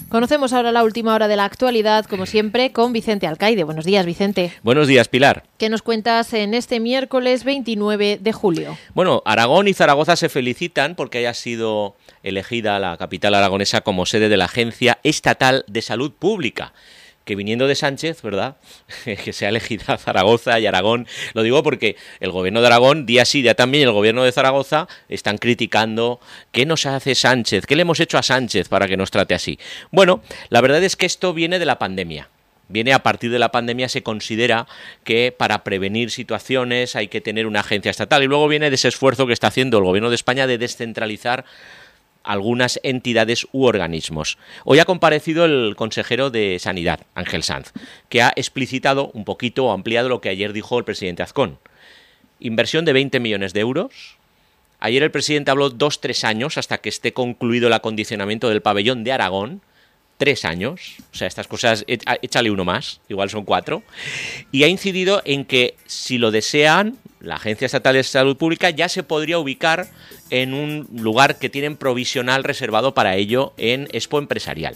Conocemos ahora la última hora de la actualidad, como siempre, con Vicente Alcaide. Buenos días, Vicente. Buenos días, Pilar. ¿Qué nos cuentas en este miércoles 29 de julio? Bueno, Aragón y Zaragoza se felicitan porque haya sido elegida la capital aragonesa como sede de la Agencia Estatal de Salud Pública, que viniendo de Sánchez, ¿verdad?, que se ha elegido Zaragoza y Aragón. Lo digo porque el gobierno de Aragón, día sí, día también, el gobierno de Zaragoza están criticando qué nos hace Sánchez, qué le hemos hecho a Sánchez para que nos trate así. Bueno, la verdad es que esto viene de la pandemia. Viene a partir de la pandemia, se considera que para prevenir situaciones hay que tener una agencia estatal, y luego viene de ese esfuerzo que está haciendo el gobierno de España de descentralizar algunas entidades u organismos. Hoy ha comparecido el consejero de Sanidad, Ángel Sanz, que ha explicitado un poquito o ampliado lo que ayer dijo el presidente Azcón. Inversión de 20 millones de euros. Ayer el presidente habló 2-3 años hasta que esté concluido el acondicionamiento del pabellón de Aragón. 3 años, o sea, estas cosas, échale uno más, igual son 4, y ha incidido en que si lo desean, la Agencia Estatal de Salud Pública ya se podría ubicar en un lugar que tienen provisional reservado para ello en Expo Empresarial.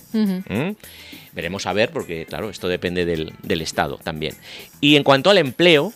Veremos a ver, porque claro, esto depende del Estado también. Y en cuanto al empleo,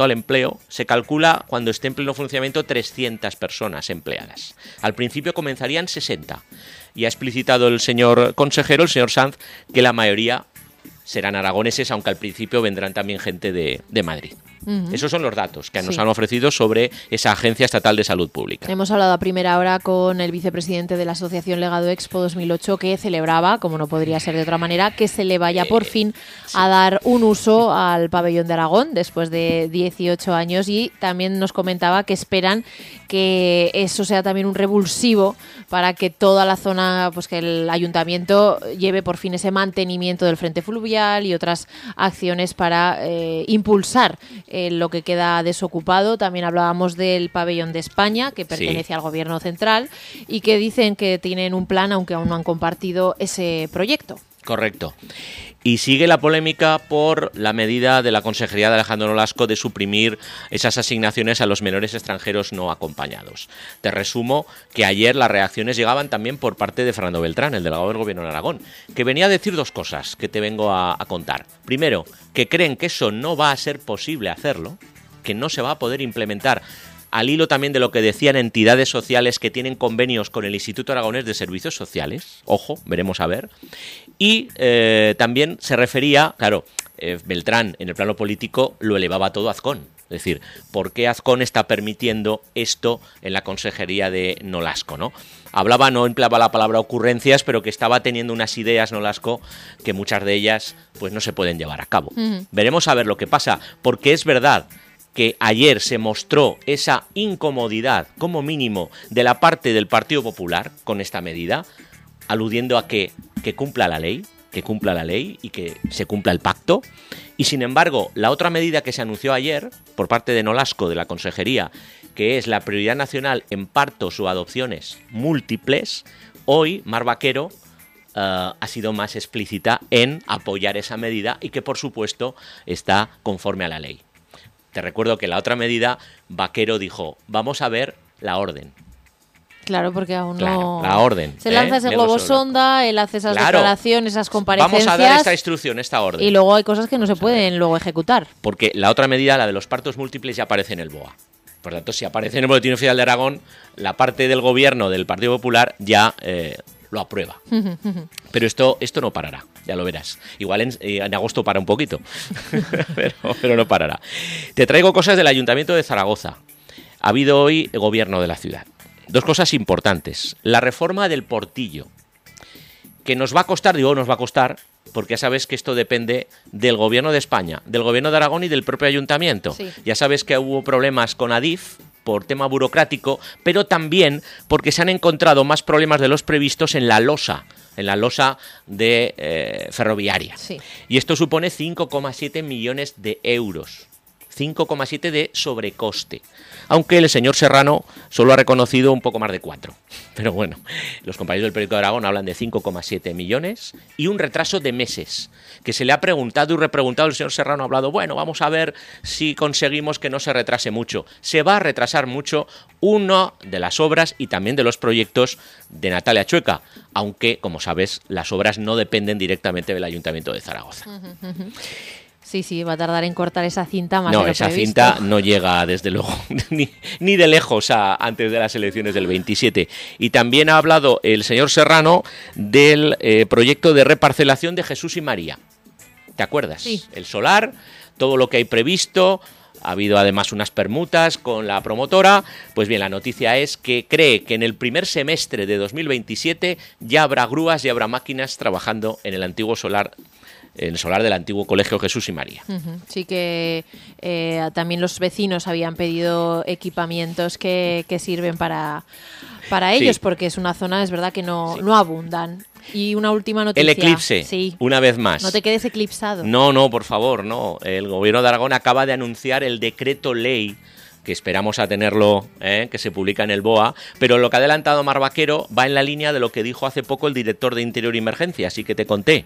se calcula cuando esté en pleno funcionamiento 300 personas empleadas. Al principio comenzarían 60. Y ha explicitado el señor consejero, el señor Sanz, que la mayoría serán aragoneses, aunque al principio vendrán también gente de Madrid. Esos son los datos que nos han ofrecido sobre esa Agencia Estatal de Salud Pública. Hemos hablado a primera hora con el vicepresidente de la Asociación Legado Expo 2008, que celebraba, como no podría ser de otra manera, que se le vaya por fin a dar un uso al pabellón de Aragón después de 18 años, y también nos comentaba que esperan que eso sea también un revulsivo para que toda la zona, pues que el ayuntamiento lleve por fin ese mantenimiento del frente fluvial y otras acciones para impulsar lo que queda desocupado. También hablábamos del pabellón de España, que pertenece al gobierno central, y que dicen que tienen un plan, aunque aún no han compartido ese proyecto. Correcto. Y sigue la polémica por la medida de la Consejería de Alejandro Nolasco de suprimir esas asignaciones a los menores extranjeros no acompañados. Te resumo que ayer las reacciones llegaban también por parte de Fernando Beltrán, el delegado del Gobierno de Aragón, que venía a decir 2 cosas que te vengo a contar. Primero, que creen que eso no va a ser posible hacerlo, que no se va a poder implementar, al hilo también de lo que decían entidades sociales que tienen convenios con el Instituto Aragonés de Servicios Sociales. Ojo, veremos a ver. Y también se refería, claro, Beltrán en el plano político lo elevaba todo a Azcón. Es decir, ¿por qué Azcón está permitiendo esto en la consejería de Nolasco, ¿no? Hablaba, no empleaba la palabra ocurrencias, pero que estaba teniendo unas ideas Nolasco que muchas de ellas pues no se pueden llevar a cabo. Veremos a ver lo que pasa, porque es verdad que ayer se mostró esa incomodidad, como mínimo, de la parte del Partido Popular con esta medida, aludiendo a que cumpla la ley, y que se cumpla el pacto. Y sin embargo, la otra medida que se anunció ayer por parte de Nolasco, de la Consejería, que es la prioridad nacional en partos o adopciones múltiples, hoy Mar Vaquero ha sido más explícita en apoyar esa medida y que, por supuesto, está conforme a la ley. Te recuerdo que la otra medida, Vaquero dijo, vamos a ver la orden. Claro, porque aún no... la orden. Se lanza ese globo sonda, él hace esas declaraciones, esas comparecencias... Vamos a dar esta instrucción, esta orden. Y luego hay cosas que no se pueden luego ejecutar. Porque la otra medida, la de los partos múltiples, ya aparece en el BOA. Por lo tanto, si aparece en el Boletín Oficial de Aragón, la parte del gobierno del Partido Popular ya lo aprueba. Pero esto no parará, ya lo verás. Igual en agosto para un poquito, pero no parará. Te traigo cosas del Ayuntamiento de Zaragoza. Ha habido hoy gobierno de la ciudad. 2 cosas importantes. La reforma del Portillo, que nos va a costar, porque ya sabes que esto depende del Gobierno de España, del Gobierno de Aragón y del propio Ayuntamiento. Sí. Ya sabes que hubo problemas con Adif por tema burocrático, pero también porque se han encontrado más problemas de los previstos en la losa de ferroviaria. Sí. Y esto supone 5,7 millones de euros. 5,7 de sobrecoste. Aunque el señor Serrano solo ha reconocido un poco más de 4. Pero bueno, los compañeros del periódico de Aragón hablan de 5,7 millones y un retraso de meses, que se le ha preguntado y repreguntado. El señor Serrano ha hablado, bueno, vamos a ver si conseguimos que no se retrase mucho. Se va a retrasar mucho una de las obras y también de los proyectos de Natalia Chueca, aunque, como sabes, las obras no dependen directamente del Ayuntamiento de Zaragoza. Sí, va a tardar en cortar esa cinta más de No, lo esa previsto. cinta no llega, desde luego, ni de lejos antes de las elecciones del 27. Y también ha hablado el señor Serrano del proyecto de reparcelación de Jesús y María. ¿Te acuerdas? Sí. El solar, todo lo que hay previsto. Ha habido además unas permutas con la promotora. Pues bien, la noticia es que cree que en el primer semestre de 2027 ya habrá grúas, ya habrá máquinas trabajando en el antiguo solar, en el solar del antiguo Colegio Jesús y María. Sí que también los vecinos habían pedido equipamientos que sirven para ellos, Sí. porque es una zona, es verdad que no abundan. Y una última noticia. El eclipse, Sí. una vez más. No te quedes eclipsado. No, por favor, no. El Gobierno de Aragón acaba de anunciar el decreto ley, que esperamos a tenerlo, que se publica en el BOA, pero lo que ha adelantado Mar Vaquero va en la línea de lo que dijo hace poco el director de Interior y Emergencia, así que te conté.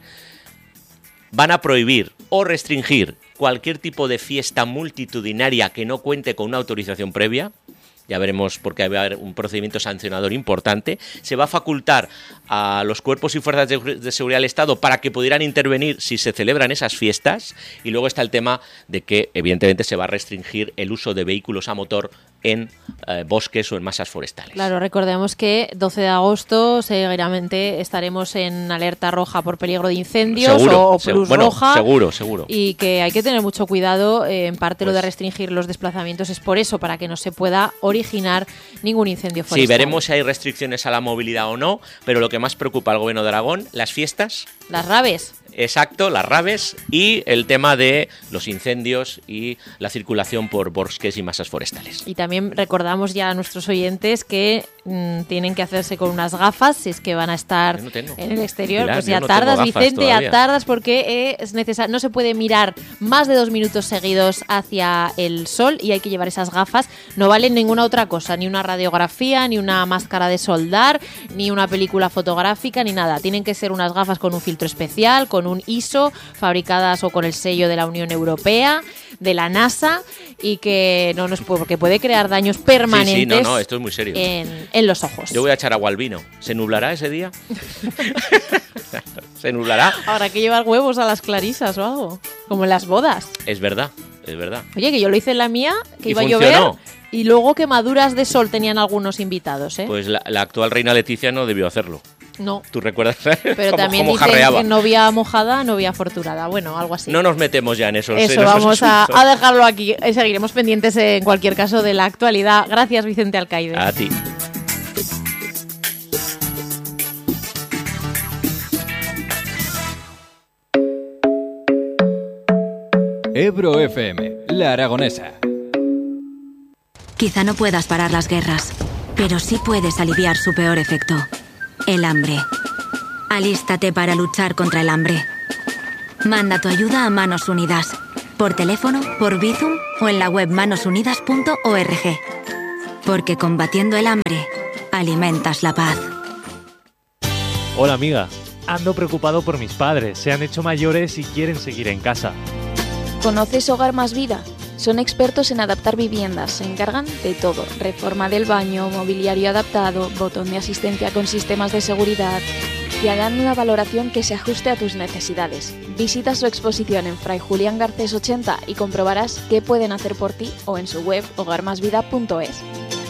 Van a prohibir o restringir cualquier tipo de fiesta multitudinaria que no cuente con una autorización previa. Ya veremos, porque va a haber un procedimiento sancionador importante. Se va a facultar a los cuerpos y fuerzas de seguridad del Estado para que pudieran intervenir si se celebran esas fiestas. Y luego está el tema de que, evidentemente, se va a restringir el uso de vehículos a motor en bosques o en masas forestales. Claro, recordemos que 12 de agosto seguramente estaremos en alerta roja por peligro de incendios o plus roja. Seguro. Y que hay que tener mucho cuidado. En parte lo Pues de restringir los desplazamientos es por eso, para que no se pueda originar ningún incendio forestal. Sí, veremos si hay restricciones a la movilidad o no, pero lo que más preocupa al Gobierno de Aragón, las fiestas. Las raves. Exacto, las raves y el tema de los incendios y la circulación por bosques y masas forestales. Y también recordamos ya a nuestros oyentes que tienen que hacerse con unas gafas si es que van a estar en el exterior. Pilar, pues ya no tardas, tengo gafas Vicente, todavía. ya tardas, porque es necesario. No se puede mirar más de 2 minutos seguidos hacia el sol y hay que llevar esas gafas. No valen ninguna otra cosa, ni una radiografía, ni una máscara de soldar, ni una película fotográfica, ni nada. Tienen que ser unas gafas con un filtro especial, con un ISO, fabricadas o con el sello de la Unión Europea, de la NASA, y que no nos puede, porque puede crear daños permanentes. Sí, no, esto es muy serio. En los ojos. Yo voy a echar agua al vino. ¿Se nublará ese día? ¿Se nublará? Habrá que llevar huevos a las clarisas o algo, como en las bodas. Es verdad. Oye, que yo lo hice en la mía, que ¿Y iba funcionó? a llover, y luego quemaduras de sol tenían algunos invitados, ¿eh? Pues la actual reina Leticia no debió hacerlo. No. ¿Tú recuerdas Pero también cómo dicen jarreaba? que novia mojada, novia afortunada. Bueno, algo así. No nos metemos ya en esos Eso, vamos a dejarlo aquí. Seguiremos pendientes en cualquier caso de la actualidad. Gracias, Vicente Alcaide. A ti. Ebro FM, La Aragonesa. Quizá no puedas parar las guerras, pero sí puedes aliviar su peor efecto, el hambre. Alístate para luchar contra el hambre. Manda tu ayuda a Manos Unidas, por teléfono, por Bizum o en la web manosunidas.org. Porque combatiendo el hambre, alimentas la paz. Hola amiga, ando preocupado por mis padres, se han hecho mayores y quieren seguir en casa. ¿Conoces Hogar Más Vida? Son expertos en adaptar viviendas, se encargan de todo, reforma del baño, mobiliario adaptado, botón de asistencia con sistemas de seguridad. Te harán una valoración que se ajuste a tus necesidades. Visita su exposición en Fray Julián Garcés 80 y comprobarás qué pueden hacer por ti o en su web hogarmasvida.es.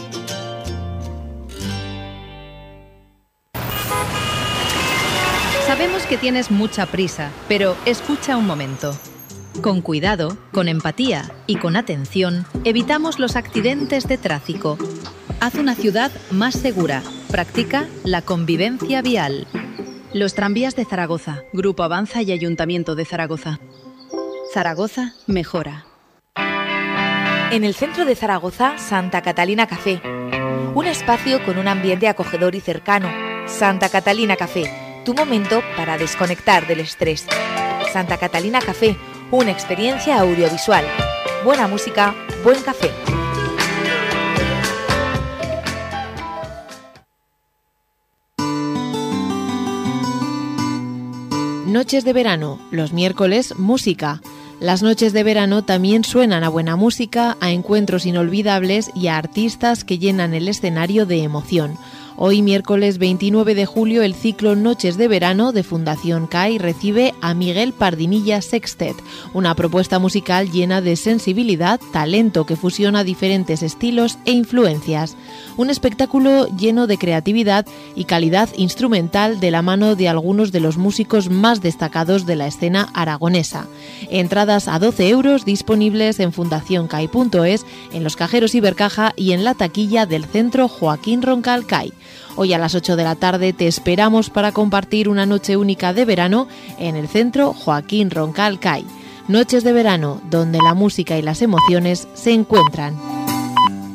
Sabemos que tienes mucha prisa, pero escucha un momento. Con cuidado, con empatía y con atención, evitamos los accidentes de tráfico. Haz una ciudad más segura. Practica la convivencia vial. Los tranvías de Zaragoza, Grupo Avanza y Ayuntamiento de Zaragoza. Zaragoza mejora. En el centro de Zaragoza, Santa Catalina Café. Un espacio con un ambiente acogedor y cercano. Santa Catalina Café, tu momento para desconectar del estrés. Santa Catalina Café, una experiencia audiovisual. buena música, buen café. Noches de verano, los miércoles, música. Las noches de verano también suenan a buena música, a encuentros inolvidables y a artistas que llenan el escenario de emoción. Hoy, miércoles 29 de julio, el ciclo Noches de Verano de Fundación CAI recibe a Miguel Pardinilla Sextet, una propuesta musical llena de sensibilidad, talento que fusiona diferentes estilos e influencias. Un espectáculo lleno de creatividad y calidad instrumental de la mano de algunos de los músicos más destacados de la escena aragonesa. Entradas a 12 euros disponibles en fundacioncai.es, en los cajeros Ibercaja y en la taquilla del Centro Joaquín Roncal CAI. Hoy a las 8 de la tarde te esperamos para compartir una noche única de verano en el Centro Joaquín Roncal CAI. Noches de verano, donde la música y las emociones se encuentran.